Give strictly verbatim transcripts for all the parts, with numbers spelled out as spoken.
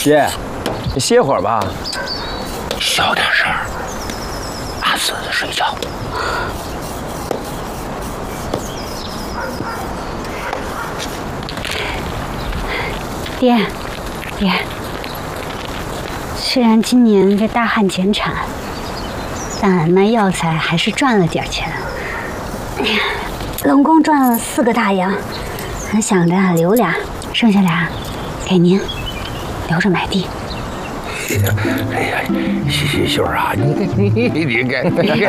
爹，你歇会儿吧。 小点声，俺孙子睡觉。 爹，爹，虽然今年这大旱减产，但俺卖药材还是赚了点钱。哎呀，总共赚了四个大洋，俺想着留俩，剩下俩给您留着买地。 哎呀，秀秀啊，你你你看，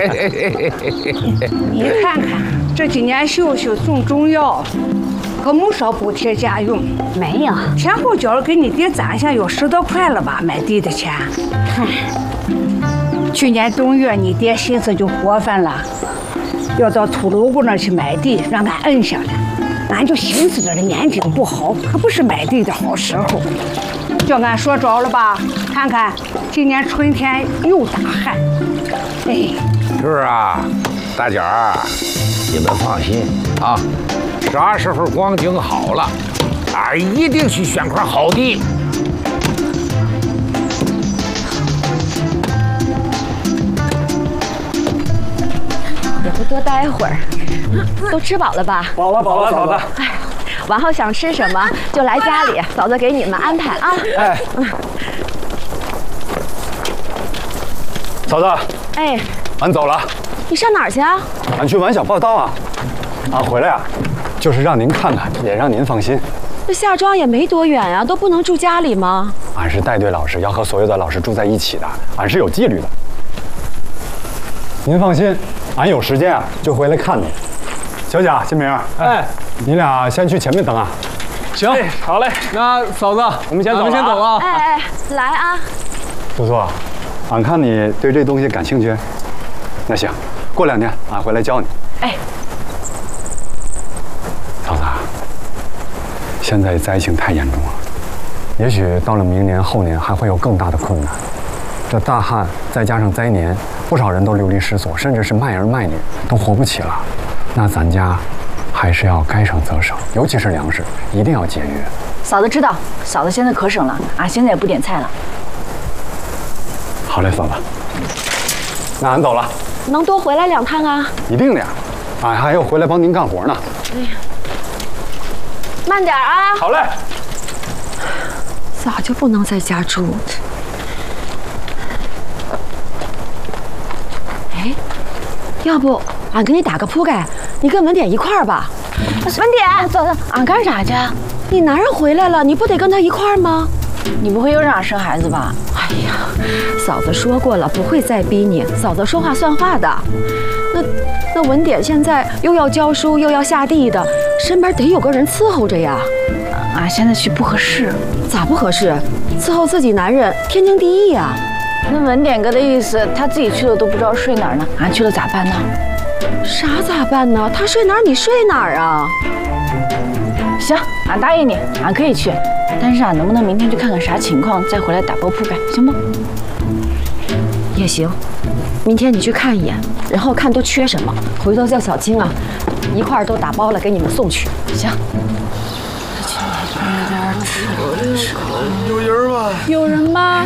你看看这几年秀秀种中药，可没少补贴家用。 没有， 前后脚给你爹攒下有十多块了吧？买地的钱。 唉， 去年冬月你爹心思就活泛了，要到土楼姑那儿去买地，让俺摁下来。俺就寻思着这年景不好，可不是买地的好时候。叫俺说着了吧？看看今年春天又大旱。哎， 是啊，大姐儿，你们放心啊，啥时候光景好了，俺一定去选块好地。 也不多待会儿，都吃饱了吧？ 饱了，饱了，嫂子。 哎，往后想吃什么就来家里，嫂子给你们安排啊。 哎，嫂子， 哎， 俺走了。 你上哪儿去啊？ 俺去完小报道啊。俺回来啊，就是让您看看，也让您放心。 这夏庄也没多远呀，都不能住家里吗？ 俺是带队老师，要和所有的老师住在一起的，俺是有纪律的。您放心，俺有时间啊就回来看你。小贾、金明，哎，你俩先去前面等啊。 行，好嘞。那嫂子，我们先走，我们先走啊。 哎哎，来啊！ 不错，俺看你对这东西感兴趣。那行，过两天俺回来教你。 哎， 嫂子，现在灾情太严重了，也许到了明年、后年还会有更大的困难。这大旱再加上灾年，不少人都流离失所，甚至是卖儿卖女都活不起了。那咱家还是要该省则省，尤其是粮食，一定要节约。 嫂子知道，嫂子现在可省了，俺现在也不点菜了。 好嘞，嫂子，那俺走了。 能多回来两趟啊？ 一定的呀，俺还要回来帮您干活呢。 哎呀，慢点啊！ 好嘞。 咋就不能在家住？哎，要不俺给你打个铺盖，你跟文典一块儿吧。文典，走走， 俺干啥去？ 你男人回来了，你不得跟他一块儿吗？ 你不会又让俺生孩子吧？ 哎呀，嫂子说过了，不会再逼你。嫂子说话算话的。那那文典现在又要教书又要下地的，身边得有个人伺候着呀。 俺现在去不合适。 咋不合适？伺候自己男人天经地义呀。 那文典哥的意思，他自己去了都不知道睡哪儿呢。俺去了咋办呢？ 啥咋办呢？他睡哪儿你睡哪儿啊？ 行，俺答应你，俺可以去，但是俺能不能明天去看看啥情况，再回来打包铺盖，行不？ 也行，明天你去看一眼，然后看都缺什么，回头叫小青啊，一块儿都打包了给你们送去。 行。 有人吗？ 有人吗？